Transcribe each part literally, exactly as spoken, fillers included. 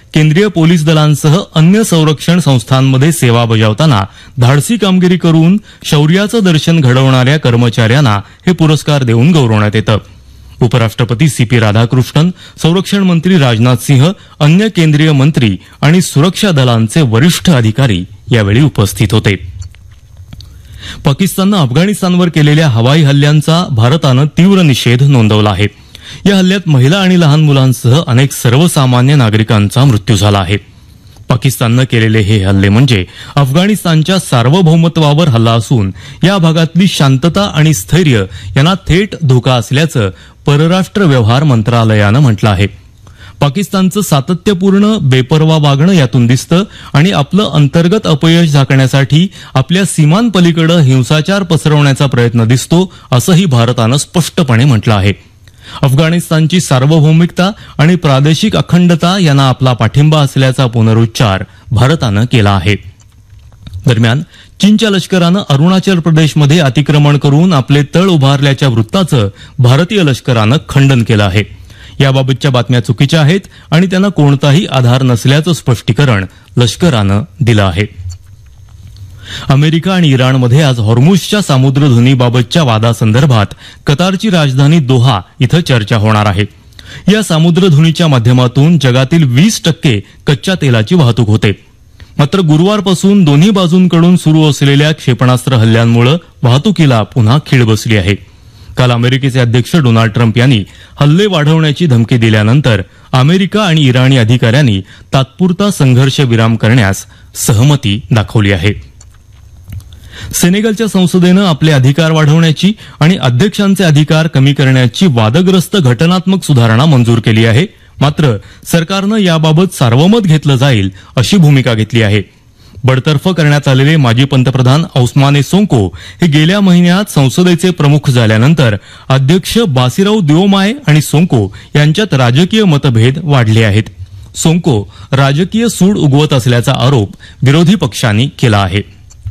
केंद्रीय पोलीस दलांसह अन्य संरक्षण संस्थांमध्ये सेवा बजावताना धाडसी कामगिरी करून शौर्याचं दर्शन घडवणाऱ्या कर्मचाऱ्यांना हे पुरस्कार देऊन गौरवण्यात येतं. उपराष्ट्रपती सी पी राधाकृष्णन, संरक्षण मंत्री राजनाथ सिंह, अन्य केंद्रीय मंत्री आणि सुरक्षा दलांचे वरिष्ठ अधिकारी यावेळी उपस्थित होते. पाकिस्ताननं अफगाणिस्तानवर केलेल्या हवाई हल्ल्यांचा भारतानं तीव्र निषेध नोंदवला आहे. या हल्ल्यात महिला आणि लहान मुलांसह अनेक सर्वसामान्य नागरिकांचा मृत्यू झाला आहे. पाकिस्ताननं केलेले हे हल्ले म्हणजे अफगाणिस्तानच्या सार्वभौमत्वावर हल्ला असून या भागातली शांतता आणि स्थैर्य यांना थेट धोका असल्याचं परराष्ट्र व्यवहार मंत्रालयानं म्हटलं आहे. पाकिस्तानचं सातत्यपूर्ण बेपर्वा वागणं यातून दिसतं आणि आपलं अंतर्गत अपयश झाकण्यासाठी आपल्या सीमांपलीकडे हिंसाचार पसरवण्याचा प्रयत्न दिसतो असंही भारतानं स्पष्टपणे म्हटलं आहे. अफगाणिस्तानची सार्वभौमिकता आणि प्रादेशिक अखंडता यांना आपला पाठिंबा असल्याचा पुनरुच्चार भारतानं केला आहे. दरम्यान चीनच्या लष्करानं अरुणाचल प्रदेशमध्ये अतिक्रमण करून आपले तळ उभारल्याच्या वृत्ताचं भारतीय लष्करानं खंडन केलं आहे. याबाबतच्या बातम्या चुकीच्या आहेत आणि त्यांना कोणताही आधार नसल्याचं स्पष्टीकरण लष्करानं दिलं आहे. अमेरिका आणि इराणमध्ये आज हॉर्मुझच्या सामुद्रधुनीबाबतच्या वादासंदर्भात कतारची राजधानी दोहा इथं चर्चा होणार आहे. या सामुद्रधुनीच्या माध्यमातून जगातील वीस टक्के कच्च्या तेलाची वाहतूक होते. मात्र गुरुवारपासून दोन्ही बाजूंकडून सुरू असलेल्या क्षेपणास्त्र हल्ल्यांमुळे वाहतुकीला पुन्हा खीळ बसली आहे. काल अमेरिकेचे अध्यक्ष डोनाल्ड ट्रम्प यांनी हल्ले वाढवण्याची धमकी दिल्यानंतर अमेरिका आणि इराणी अधिकाऱ्यांनी तात्पुरता संघर्ष विराम करण्यास सहमती दाखवली आहे. सेनेगलच्या संसदेनं आपले अधिकार वाढवण्याची आणि अध्यक्षांचे अधिकार कमी करण्याची वादग्रस्त घटनात्मक सुधारणा मंजूर केली आहे. मात्र सरकारनं याबाबत सार्वमत घेतलं जाईल अशी भूमिका घेतली आहे. बडतर्फ करण्यात आलेले माजी पंतप्रधान औस्माने सोंको हे गेल्या महिन्यात संसदेचे प्रमुख झाल्यानंतर अध्यक्ष बासिराव दिओमाय आणि सोंको यांच्यात राजकीय मतभेद वाढले आहेत. सोंको राजकीय सूड उगवत असल्याचा आरोप विरोधी पक्षांनी केला आहे.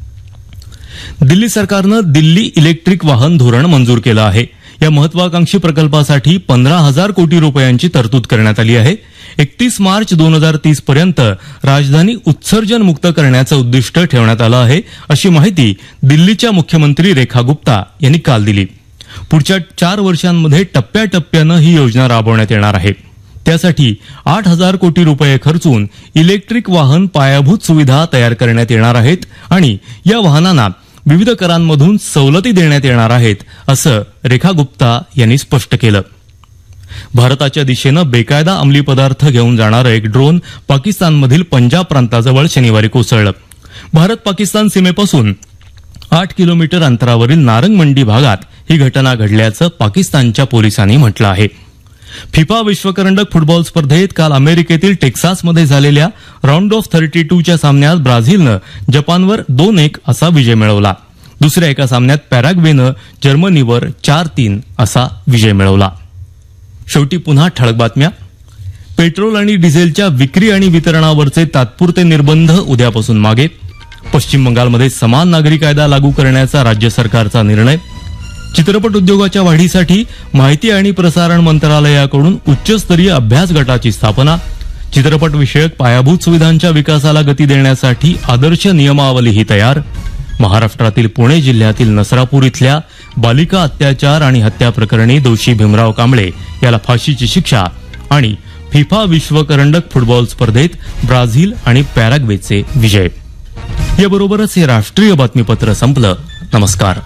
दिल्ली सरकारनं दिल्ली इलेक्ट्रिक वाहन धोरण मंजूर केलं आहे. या महत्वाकांक्षी प्रकल्पासाठी पंधरा हजार कोटी रुपयांची तरतूद करण्यात आली आहे. एकतीस मार्च दोन हजार तीस पर्यंत राजधानी उत्सर्जन मुक्त करण्याचं उद्दिष्ट ठेवण्यात आलं आहे अशी माहिती दिल्लीच्या मुख्यमंत्री रेखा गुप्ता यांनी काल दिली. पुढच्या चार वर्षांमध्ये टप्प्याटप्प्यानं ही योजना राबवण्यात येणार आहे. त्यासाठी आठ हजार कोटी रुपये खर्चून इलेक्ट्रिक वाहन पायाभूत सुविधा तयार करण्यात येणार आहेत आणि या वाहनांना विविध करांमधून सवलती देण्यात येणार आहेत असं रेखा गुप्ता यांनी स्पष्ट केलं. भारताच्या दिशेनं बेकायदा अंमली पदार्थ घेऊन जाणारं एक ड्रोन पाकिस्तानमधील पंजाब प्रांताजवळ शनिवारी कोसळलं. भारत पाकिस्तान सीमेपासून आठ किलोमीटर अंतरावरील नारंग मंडी भागात ही घटना घडल्याचं पाकिस्तानच्या पोलिसांनी म्हटलं आहे. फिफा विश्वकरंडक फुटबॉल स्पर्धेत काल अमेरिकेतील टेक्सासमध्ये झालेल्या राऊंड ऑफ थर्टी टू च्या सामन्यात ब्राझीलनं जपानवर दोन एक असा विजय मिळवला. दुसऱ्या एका सामन्यात पॅराग्वेनं जर्मनीवर चार तीन असा विजय मिळवला. शेवटी पुन्हा ठळक बातम्या. पेट्रोल आणि डिझेलच्या विक्री आणि वितरणावरचे तात्पुरते निर्बंध उद्यापासून मागे. पश्चिम बंगालमध्ये समान नागरी कायदा लागू करण्याचा राज्य सरकारचा निर्णय. चित्रपट उद्योगाच्या वाढीसाठी माहिती आणि प्रसारण मंत्रालयाकडून उच्चस्तरीय अभ्यास गटाची स्थापना. चित्रपट विषयक पायाभूत सुविधांच्या विकासाला गती देण्यासाठी आदर्श नियमावलीही तयार. महाराष्ट्रातील पुणे जिल्ह्यातील नसरापूर इथल्या बालिका अत्याचार आणि हत्या प्रकरणी दोषी भीमराव कांबळे याला फाशीची शिक्षा. आणि फिफा विश्वकरंडक फुटबॉल स्पर्धेत ब्राझील आणि पॅराग्वेचे विजय. याबरोबरच हे राष्ट्रीय बातमीपत्र संपलं. नमस्कार.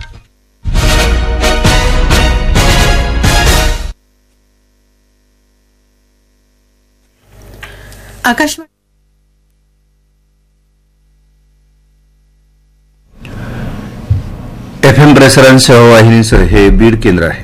आकाशवाणी एफ एम प्रसारण सेवा वाहिनीचं हे बीड केंद्र आहे.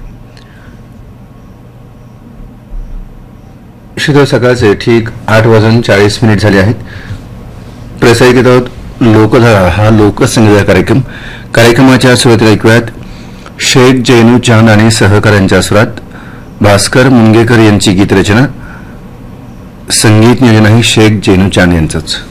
शिरो सकाळचे ठीक आठ वाजून चाळीस मिनिट झाले आहेत. प्रसारित आहोत लोकधारा हा लोकसंगीत कार्यक्रम. कार्यक्रमाच्या सुरुवातीला ऐकूयात शेख जैनू चांद आणि सहकाऱ्यांच्या सुरात भास्कर मुनगेकर यांची गीतरचना. संगीत नियोजन आहे शेख जैनू चांद यांचंच.